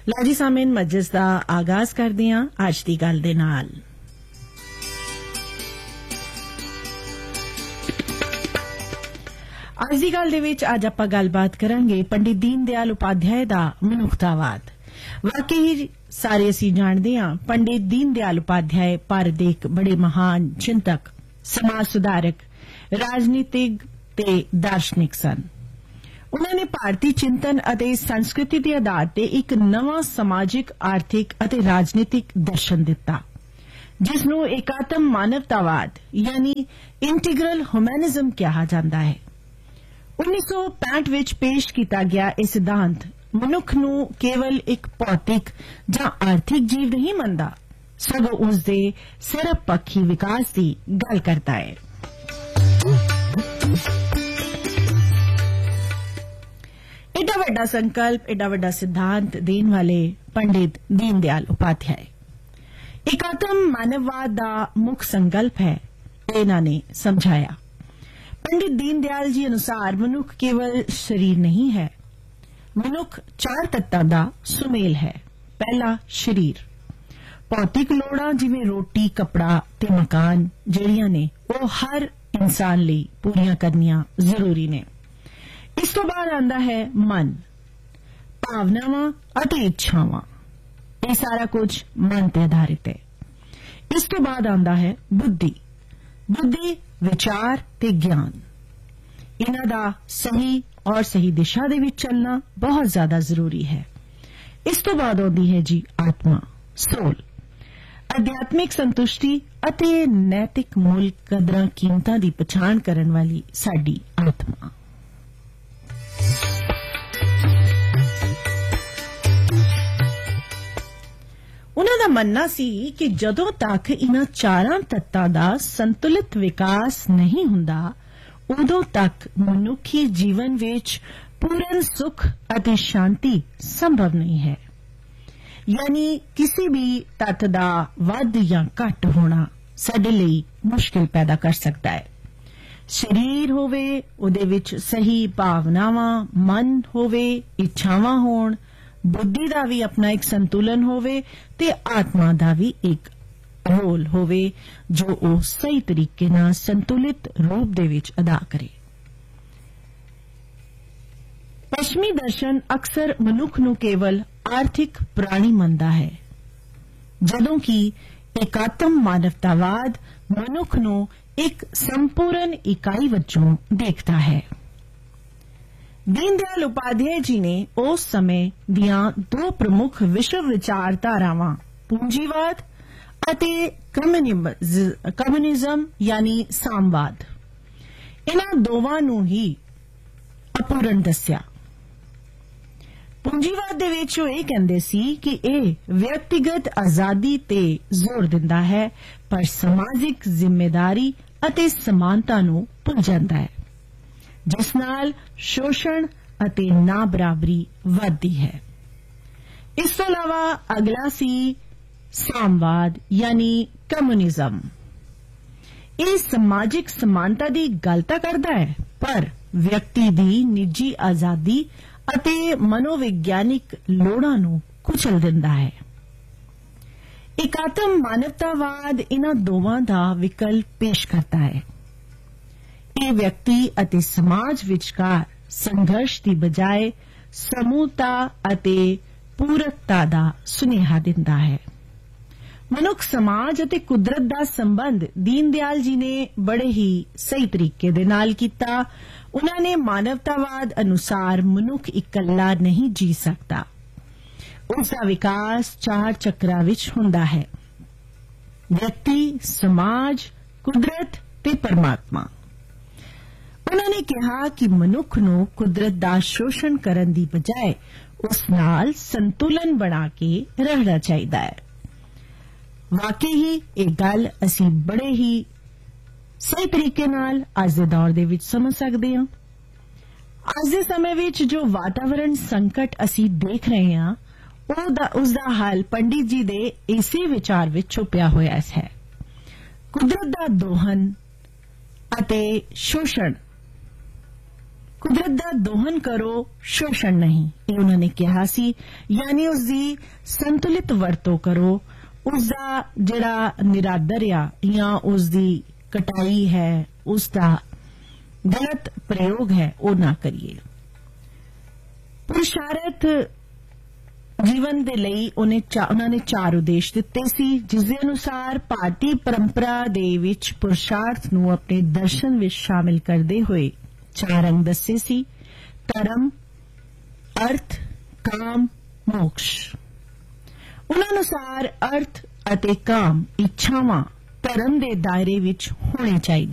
लाजी सामिन मजलिस दा आगाज करदे हां अज दी गल दे नाल। अज दी गल दे विच अज आपां गलबात करांगे पंडित दीन दयाल उपाध्याय दा मनुखतावाद। वाकई सारे असी जाणदे हां पंडित दीन दयाल उपाध्याय भारत दे एक बड़े महान चिंतक, समाज सुधारक, राजनीतिक ते दार्शनिक सन। उन्होंने भारतीय चिंतन अते संस्कृति के आधार ते एक नवा समाजिक, आर्थिक अते राजनीतिक दर्शन दिता, जिसनों एकात्म मानवतावाद यानी इंटीग्रल ह्यूमैनिज्म कहा जाता है। 1965 विच पेश किया गया यह सिद्धांत मनुख नूं केवल एक भौतिक जां आर्थिक जीव नहीं मनदा, सगों उसदे सर्वपक्षी विकास की गल करता है। एडा वड्डा संकल्प, एडा वड्डा सिद्धांत देने वाले पंडित दीन दयाल उपाध्याय एकात्म मानववाद दा मुख संकल्प है, इन्होंने समझाया। पंडित दीन दयाल जी अनुसार मनुख केवल शरीर नहीं है, मनुख 4 तत्तां दा सुमेल है। पहला शरीर, भौतिक लोड़ां जिवें रोटी, कपड़ा ते मकान जिहड़ियां ने वो हर इंसान लई पूरियां करनियां जरूरी ने। इस तो बाद आंदा है मन, भावनावां अते इच्छावां, ये सारा कुछ मन ते आधारित है। इस तो बाद आंदा है बुद्धि, बुद्धि विचार ते ज्ञान, इन्हां दा सही और सही दिशा दे विच चलना बहुत ज्यादा जरूरी है। इस तो बाद आउंदी है जी आत्मा, सोल, आध्यात्मिक संतुष्टि अते नैतिक मुल कदरां कीमतां दी पछाण करन वाली साडी आत्मा। उन्हां दा मनना सी कि जदों तक इन्हां 4 तत्तां दा संतुलित विकास नहीं हुंदा, उदों तक मनुखी जीवन विच पूर्ण सुख अते शांति संभव नहीं है। यानी किसी भी तत्त दा वध या घट होना साडे लई मुश्किल पैदा कर सकता है। शरीर होवे, उहदे विच सही भावनावां, मन होवे, इच्छावां होण, बुद्धि दा भी अपना एक संतुलन होवे ते आत्मा दा भी एक रोल होवे जो ओ सही तरीके नाल संतुलित रूप दे विच अदा करे। पश्चिमी दर्शन अक्सर मनुख नूं केवल आर्थिक प्राणी मनदा है, जदों कि एकात्म मानवतावाद मनुख नूं एक संपूर्ण इकाई वजों देखता है। दीनदयाल उपाध्याय जी ने उस समय दियां 2 प्रमुख विश्व विचारधारावां पूंजीवाद अते कम्युनिज्म यानी सामवाद, इन्हां दोवां नूं ही अपूर्ण दस्या। पूंजीवाद दे विच ओह कहंदे सी कि यह व्यक्तिगत आजादी ते जोर दिंदा है, पर समाजिक जिम्मेदारी अते समानता नूं भुल जांदा है, जिस नाल शोषण अते ना बराबरी वधदी है। इस तो अलावा अगला सी सामवाद यानी कम्युनिज्म। यह समाजिक समानता दी गल तां करदा है, पर व्यक्ति दी निजी आजादी अते मनोविज्ञानिक लोड़ां नूं कुचल दिंदा है। एकात्म मानवतावाद इन्हां दोवां दा विकल्प पेश करता है। यह व्यक्ति अते समाज विचकार संघर्ष की बजाय समूहता अते पूरकता दा सुनेहा दिंदा है। मनुख समाज अते कुदरत दा संबंध दीन दयाल जी ने बड़े ही सही तरीके दे नाल कीता। उन्होंने मानवतावाद अनुसार मनुख इकल्ला नहीं जी सकता, उसका विकास 4 चक्रां विच हुंदा है, व्यक्ति, समाज, कुदरत ते परमात्मा। उन्होंने कहा कि मनुख नूं कुदरत दा शोषण करन दी बजाय उस नाल संतुलन बना के रहना चाहिदा है। वाकई ही एक गल असी बड़े ही सही तरीके नाल अज दे दौर दे विच समझ सकते हैं। अज दे समय विच जो वातावरण संकट असी देख रहे हैं, उसदा हल पंडित जी दे इसी विचार विच छुपिया होया है। कुदरत दा दोहन अते शोषण ਕੁਦਰਤ ਦਾ ਦੋਹਨ ਕਰੋ, ਸ਼ੋਸ਼ਣ ਨਹੀਂ। ਇਹ ਉਹਨਾਂ ਨੇ ਕਿਹਾ ਸੀ, ਯਾਨੀ ਉਸ ਦੀ ਸੰਤੁਲਿਤ ਵਰਤੋਂ ਕਰੋ। ਉਸ ਦਾ ਜਿਹੜਾ ਨਿਰਾਦਰ ਆ ਜਾਂ ਉਸ ਦੀ ਕਟਾਈ ਹੈ, ਉਸ ਦਾ ਗਲਤ ਪ੍ਰਯੋਗ ਹੈ, ਉਹ ਨਾ ਕਰੀਏ। ਪੁਰਸ਼ਾਰਥ ਜੀਵਨ ਦੇ ਲਈ ਉਹਨਾਂ ਨੇ 4 ਉਦੇਸ਼ ਦਿੱਤੇ ਸੀ, ਜਿਸ ਦੇ ਅਨੁਸਾਰ ਭਾਰਤੀ ਪਰੰਪਰਾ ਦੇ ਵਿੱਚ ਪੁਰਸ਼ਾਰਥ ਨੂੰ ਆਪਣੇ ਦਰਸ਼ਨ ਵਿੱਚ ਸ਼ਾਮਿਲ ਕਰਦੇ ਹੋਏ 4 ਅੰਗ ਦੱਸੇ ਸੀ: ਧਰਮ, ਅਰਥ, ਕਾਮ, ਮੋਕਸ਼। ਉਹਨਾਂ ਅਨੁਸਾਰ ਅਰਥ ਅਤੇ ਕਾਮ ਇੱਛਾਵਾਂ ਧਰਮ ਦੇ ਦਾਇਰੇ ਵਿੱਚ ਹੋਣੇ ਚਾਹੀਦੇ